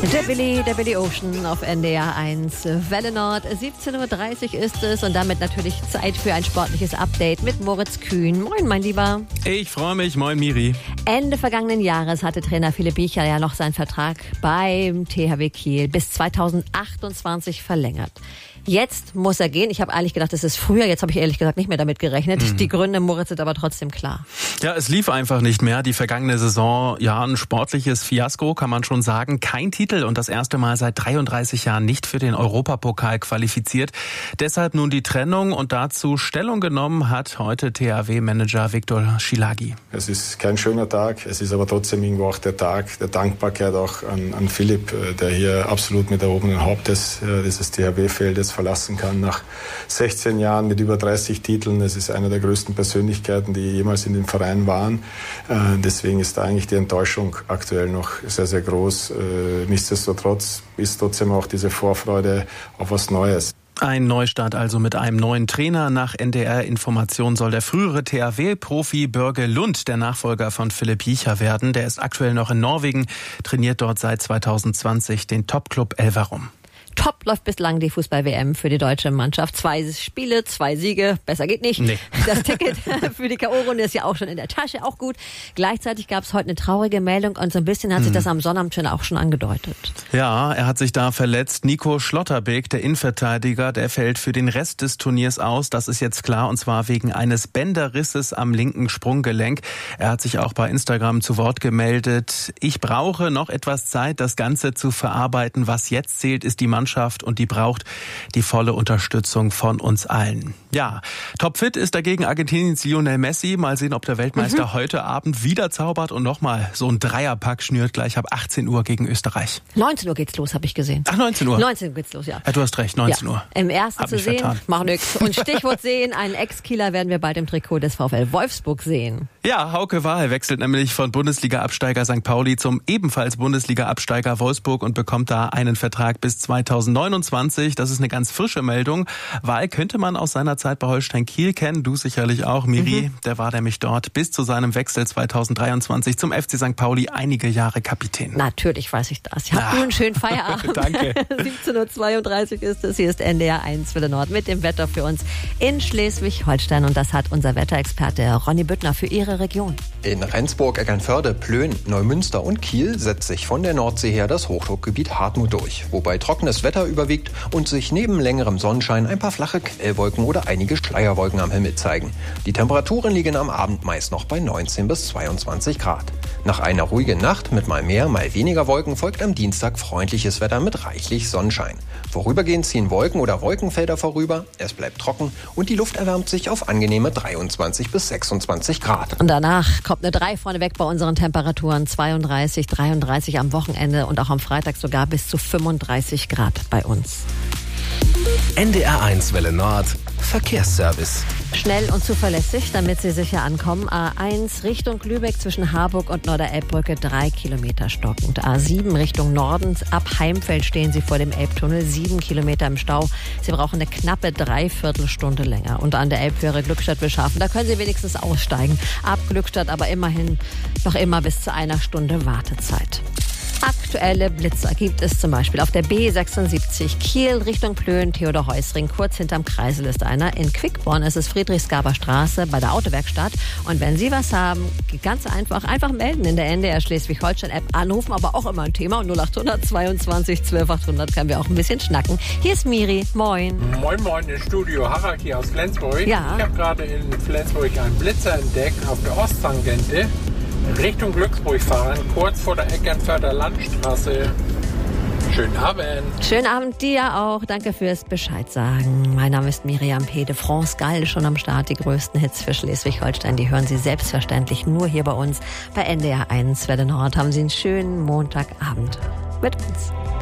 Der Billy Ocean auf NDR 1 Welle Nord. 17.30 Uhr ist es und damit natürlich Zeit für ein sportliches Update mit Moritz Kühn. Moin, mein Lieber. Ich freue mich. Moin, Miri. Ende vergangenen Jahres hatte Trainer Philipp Biecher ja noch seinen Vertrag beim THW Kiel bis 2028 verlängert. Jetzt muss er gehen. Ich habe eigentlich gedacht, es ist früher. Jetzt habe ich ehrlich gesagt nicht mehr damit gerechnet. Die Gründe, Moritz, sind aber trotzdem klar. Ja, es lief einfach nicht mehr. Die vergangene Saison, ja, ein sportliches Fiasko, kann man schon sagen. Kein Titel und das erste Mal seit 33 Jahren nicht für den Europapokal qualifiziert. Deshalb nun die Trennung und dazu Stellung genommen hat heute THW-Manager Viktor Szilágy. Es ist kein schöner Tag. Es ist aber trotzdem irgendwo auch der Tag der Dankbarkeit auch an Philipp, der hier absolut mit erhobenen Hauptes dieses THW-Feldes verlassen kann nach 16 Jahren mit über 30 Titeln. Es ist einer der größten Persönlichkeiten, die jemals in dem Verein waren. Deswegen ist da eigentlich die Enttäuschung aktuell noch sehr, sehr groß. Nichtsdestotrotz ist trotzdem auch diese Vorfreude auf was Neues. Ein Neustart also mit einem neuen Trainer. Nach NDR-Information soll der frühere THW-Profi Børge Lund der Nachfolger von Philipp Biecher werden. Der ist aktuell noch in Norwegen, trainiert dort seit 2020 den Top-Club Elverum. Top läuft bislang die Fußball-WM für die deutsche Mannschaft. 2 Spiele, 2 Siege, besser geht nicht. Nee. Das Ticket für die K.O.-Runde ist ja auch schon in der Tasche, auch gut. Gleichzeitig gab es heute eine traurige Meldung und so ein bisschen hat sich das am Sonnabend auch schon angedeutet. Ja, er hat sich da verletzt. Nico Schlotterbeck, der Innenverteidiger, der fällt für den Rest des Turniers aus. Das ist jetzt klar und zwar wegen eines Bänderrisses am linken Sprunggelenk. Er hat sich auch bei Instagram zu Wort gemeldet. Ich brauche noch etwas Zeit, das Ganze zu verarbeiten. Was jetzt zählt, ist die Mannschaft und die braucht die volle Unterstützung von uns allen. Ja, topfit ist dagegen Argentiniens Lionel Messi. Mal sehen, ob der Weltmeister heute Abend wieder zaubert und nochmal so ein Dreierpack schnürt gleich ab 18 Uhr gegen Österreich. 19 Uhr geht's los, habe ich gesehen. Ach, 19 Uhr? 19 Uhr geht's los, ja. Ja, du hast recht, 19 Uhr. Im ersten Hab zu mich sehen, vertan. mach nix. Und Stichwort sehen, einen Ex-Kieler werden wir bald im Trikot des VfL Wolfsburg sehen. Ja, Hauke Wahl wechselt nämlich von Bundesliga-Absteiger St. Pauli zum ebenfalls Bundesliga-Absteiger Wolfsburg und bekommt da einen Vertrag bis 2029. Das ist eine ganz frische Meldung. Wahl könnte man aus seiner Zeit bei Holstein Kiel kennen. Du sicherlich auch, Miri. Der war nämlich dort bis zu seinem Wechsel 2023 zum FC St. Pauli einige Jahre Kapitän. Natürlich weiß ich das. Habt du einen schönen Feierabend. Danke. 17.32 Uhr ist es. Hier ist NDR 1 Welle Nord mit dem Wetter für uns in Schleswig-Holstein. Und das hat unser Wetterexperte Ronny Büttner für Ihre Region. In Rendsburg, Eckernförde, Plön, Neumünster und Kiel setzt sich von der Nordsee her das Hochdruckgebiet Hartmut durch, wobei trockenes Wetter überwiegt und sich neben längerem Sonnenschein ein paar flache Quellwolken oder einige Schleierwolken am Himmel zeigen. Die Temperaturen liegen am Abend meist noch bei 19 bis 22 Grad. Nach einer ruhigen Nacht mit mal mehr, mal weniger Wolken folgt am Dienstag freundliches Wetter mit reichlich Sonnenschein. Vorübergehend ziehen Wolken oder Wolkenfelder vorüber, es bleibt trocken und die Luft erwärmt sich auf angenehme 23 bis 26 Grad. Und danach kommt eine 3 vorneweg bei unseren Temperaturen. 32, 33 am Wochenende und auch am Freitag sogar bis zu 35 Grad bei uns. NDR 1 Welle Nord Verkehrsservice. Schnell und zuverlässig, damit Sie sicher ankommen. A1 Richtung Lübeck zwischen Harburg und Norderelbbrücke 3 Kilometer stockend. A7 Richtung Norden ab Heimfeld stehen Sie vor dem Elbtunnel 7 Kilometer im Stau. Sie brauchen eine knappe 3/4 Stunde länger. Und an der Elbfähre Glückstadt-Wilshafen, da können Sie wenigstens aussteigen. Ab Glückstadt aber immerhin noch immer bis zu 1 Stunde Wartezeit. Aktuelle Blitzer gibt es zum Beispiel auf der B76 Kiel Richtung Plön, Theodor-Heuss-Ring. Kurz hinterm Kreisel ist einer. In Quickborn ist es Friedrichsgaber Straße bei der Autowerkstatt. Und wenn Sie was haben, ganz einfach melden in der NDR Schleswig-Holstein-App. Anrufen, aber auch immer ein Thema. Und 0800 22 12 800 können wir auch ein bisschen schnacken. Hier ist Miri. Moin. Moin, moin, im Studio Harald hier aus Flensburg. Ja. Ich habe gerade in Flensburg einen Blitzer entdeckt auf der Osttangente. Richtung Glücksburg fahren, kurz vor der Eckernförder Landstraße. Schönen Abend. Schönen Abend dir auch. Danke fürs Bescheid sagen. Mein Name ist Miriam Pede. France Gall schon am Start. Die größten Hits für Schleswig-Holstein, die hören Sie selbstverständlich nur hier bei uns bei NDR 1 Welle Nord. Haben Sie einen schönen Montagabend mit uns.